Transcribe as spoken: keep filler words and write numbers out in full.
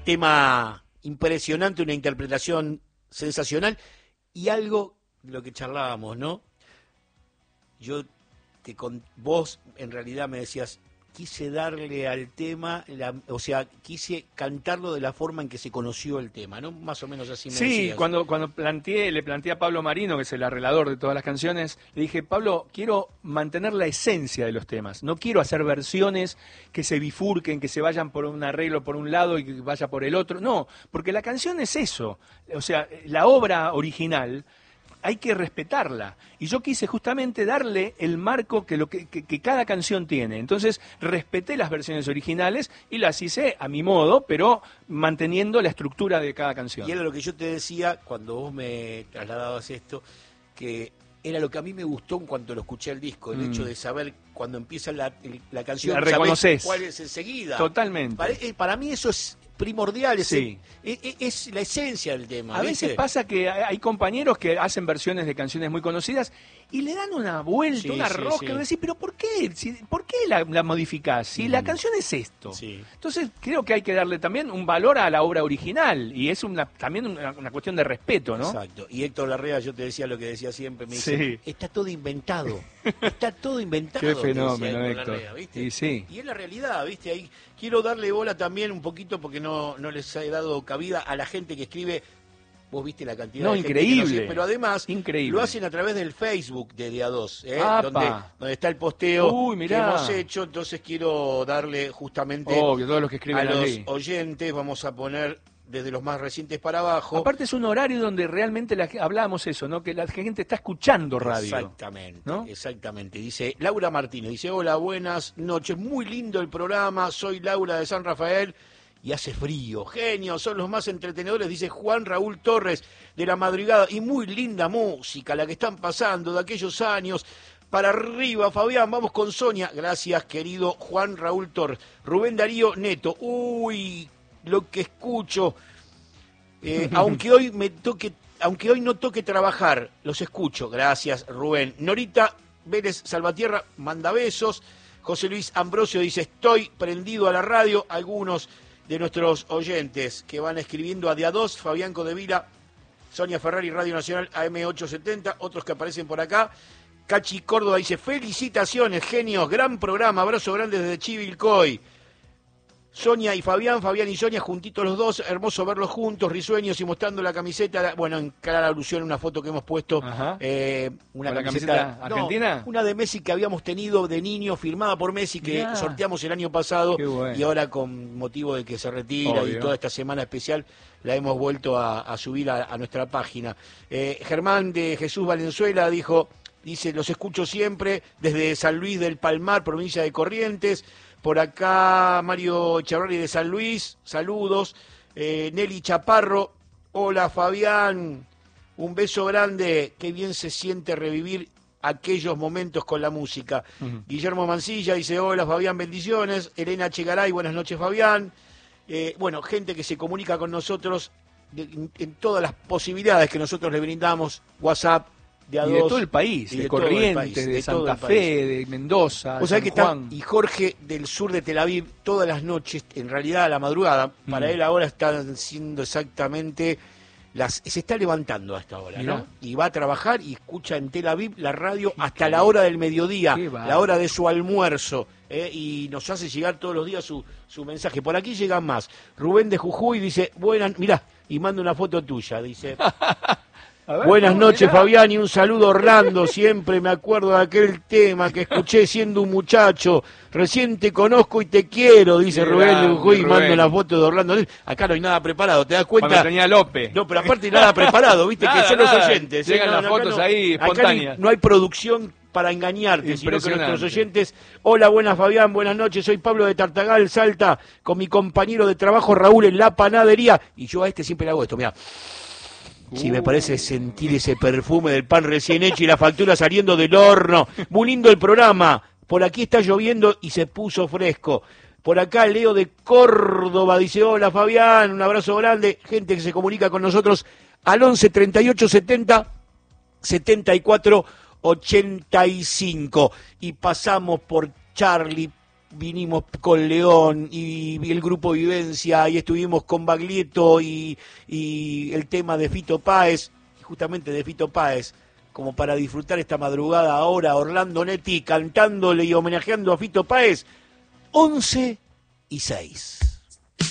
tema impresionante, una interpretación sensacional y algo de lo que charlábamos, ¿no? Yo te con vos en realidad me decías, quise darle al tema, la, o sea, quise cantarlo de la forma en que se conoció el tema, ¿no? Más o menos así me sí, decías. Sí, cuando, cuando planteé, le planteé a Pablo Marino, que es el arreglador de todas las canciones, le dije, Pablo, quiero mantener la esencia de los temas, no quiero hacer versiones que se bifurquen, que se vayan por un arreglo por un lado y que vaya por el otro, no, porque la canción es eso, o sea, la obra original hay que respetarla. Y yo quise justamente darle el marco que, lo que, que, que cada canción tiene. Entonces respeté las versiones originales y las hice a mi modo, pero manteniendo la estructura de cada canción. Y era lo que yo te decía cuando vos me trasladabas esto, que era lo que a mí me gustó en cuanto lo escuché el disco, el mm. hecho de saber cuando empieza la, la canción, la reconoces. Cuál es enseguida. Totalmente. Para, para mí eso es primordial, es, sí. es, es la esencia del tema. A ¿viste? veces pasa que hay compañeros que hacen versiones de canciones muy conocidas y le dan una vuelta, sí, una sí, rosca, sí. y decís, pero ¿por qué? Si, ¿Por qué la, la modificás? Si mm. la canción es esto. Sí. Entonces creo que hay que darle también un valor a la obra original y es una, también una, una cuestión de respeto, ¿no? Exacto. Y Héctor Larrea, yo te decía lo que decía siempre, me dice, sí. está todo inventado, está todo inventado. Qué fenómeno, Héctor Héctor. Larrea, ¿viste? Y, sí. y es la realidad, ¿viste? Ahí quiero darle bola también un poquito porque no, no les he dado cabida a la gente que escribe. Vos viste la cantidad no, de increíble. gente que nos, pero además increíble. lo hacen a través del Facebook de Día dos, ¿eh? Apa. donde, donde está el posteo Uy, que hemos hecho. Entonces quiero darle justamente Obvio, todos los que escriben a los allí. oyentes, vamos a poner desde los más recientes para abajo. Aparte es un horario donde realmente la, hablábamos eso, ¿no? Que la gente está escuchando radio. Exactamente, ¿no? exactamente. Dice Laura Martínez, dice, hola, buenas noches, muy lindo el programa, soy Laura de San Rafael y hace frío, genio, son los más entretenedores, dice Juan Raúl Torres de La Madrugada, y muy linda música la que están pasando de aquellos años. Para arriba, Fabián, vamos con Sonia. Gracias, querido Juan Raúl Torres. Rubén Darío Neto, uy, lo que escucho, eh, aunque hoy me toque, aunque hoy no toque trabajar, los escucho. Gracias, Rubén. Norita Vélez Salvatierra manda besos. José Luis Ambrosio dice, estoy prendido a la radio. Algunos de nuestros oyentes que van escribiendo a Día dos, Fabián Codevila, Sonia Ferrari, Radio Nacional A M ochocientos setenta, otros que aparecen por acá. Cachi Córdoba dice, felicitaciones, genios, gran programa, abrazo grande desde Chivilcoy. Sonia y Fabián, Fabián y Sonia juntitos los dos, hermoso verlos juntos, risueños y mostrando la camiseta, bueno, en clara alusión a una foto que hemos puesto, eh, una camiseta, camiseta argentina, no, una de Messi que habíamos tenido de niño, firmada por Messi, que yeah. sorteamos el año pasado, bueno. y ahora con motivo de que se retira Obvio. y toda esta semana especial, la hemos vuelto a, a subir a, a nuestra página. Eh, Germán de Jesús Valenzuela dijo, dice, los escucho siempre desde San Luis del Palmar, provincia de Corrientes. Por acá Mario Echeverri de San Luis, saludos. Eh, Nelly Chaparro, hola Fabián, un beso grande, qué bien se siente revivir aquellos momentos con la música. Uh-huh. Guillermo Mancilla dice, hola Fabián, bendiciones. Elena Chegaray, buenas noches Fabián. Eh, bueno, gente que se comunica con nosotros de, en, en todas las posibilidades que nosotros le brindamos, WhatsApp, de a y dos, de todo el país, de, de Corrientes, país, de, de Santa Fe, de Mendoza, de San que Juan. Está, y Jorge del sur de Tel Aviv, todas las noches, en realidad a la madrugada, mm. para él ahora están siendo exactamente las, se está levantando a esta hora, Mirá. ¿no? Y va a trabajar y escucha en Tel Aviv la radio Qué hasta la hora del mediodía, la hora de su almuerzo, eh, y nos hace llegar todos los días su, su mensaje. Por aquí llegan más. Rubén de Jujuy dice, buenas, mirá, y manda una foto tuya, dice... Ver, Buenas noches, mirá. Fabián, y un saludo Orlando. Siempre me acuerdo de aquel tema que escuché siendo un muchacho. Recién te conozco y te quiero, dice Rubén de Jujuy, y mando una foto de Orlando. Acá no hay nada preparado, ¿te das cuenta? Cuando tenía López. No, pero aparte nada preparado, viste, nada, que son nada. los oyentes. Llegan ¿eh? no, las no, fotos no, ahí espontáneas. No hay producción para engañarte, sino que nuestros oyentes, hola, buenas Fabián, buenas noches, soy Pablo de Tartagal, Salta, con mi compañero de trabajo Raúl en la panadería, y yo a este siempre le hago esto, mirá. Sí, me parece sentir ese perfume del pan recién hecho y la factura saliendo del horno. Muy lindo el programa. Por aquí está lloviendo y se puso fresco. Por acá Leo de Córdoba dice, hola Fabián, un abrazo grande. Gente que se comunica con nosotros al once treinta y ocho setenta setenta y cuatro ochenta y cinco. Y pasamos por Charlie vinimos con León y, y el Grupo Vivencia, y estuvimos con Baglietto y, y el tema de Fito Páez, justamente de Fito Páez, como para disfrutar esta madrugada ahora, Orlando Netti cantándole y homenajeando a Fito Páez, once y seis.